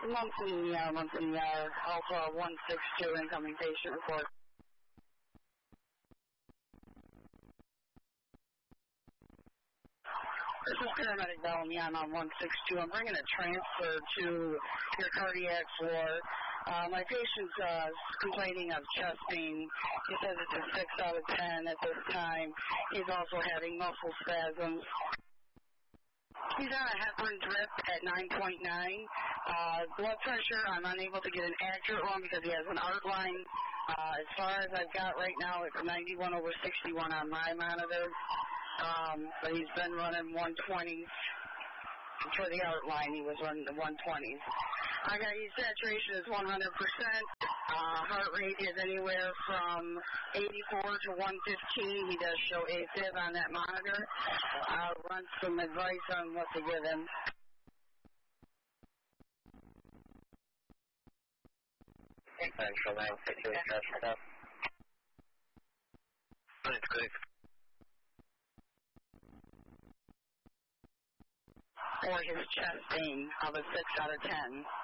Monthly Alpha 162 incoming patient report. This is Paramedic Bellamy. I'm on 162. I'm bringing a transfer to your cardiac floor. My patient's complaining of chest pain. He says it's a 6 out of 10 at this time. He's also having muscle spasms. He's on a heparin drip at 9.9. Blood pressure, I'm unable to get an accurate one because he has an art line. As far as I've got right now, it's 91/61 on my monitor. But he's been running 120s. For the art line, he was running the 120s. I got his saturation is 100%. Heart rate is anywhere from 84 to 115. He does show AFib on that monitor. I'll run some advice on what to give him. Central 962, That's good. For his chest pain of a 6 out of 10.